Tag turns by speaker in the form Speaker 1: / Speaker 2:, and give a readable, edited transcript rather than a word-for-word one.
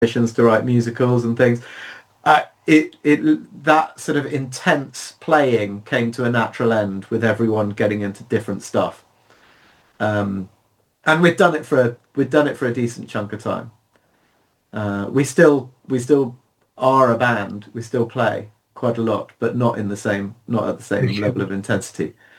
Speaker 1: missions to write musicals and things. That sort of intense playing came to a natural end with everyone getting into different stuff. And we'd done it for a decent chunk of time. We still are a band. We still play quite a lot, but not at the same level of intensity.